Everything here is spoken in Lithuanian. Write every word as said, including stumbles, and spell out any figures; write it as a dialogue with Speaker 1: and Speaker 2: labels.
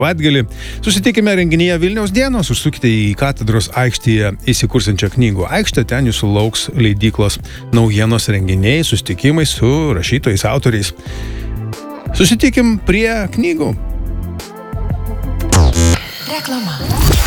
Speaker 1: Savaitgalį. Susitikime renginyje Vilniaus dienos, užsukite į katedros aikštėje įsikursiančią knygų aikštę, ten jūsų lauks leidyklos naujienos renginiai, susitikimai su rašytojais, autoriais. Susitikim prie knygų.
Speaker 2: Reklama.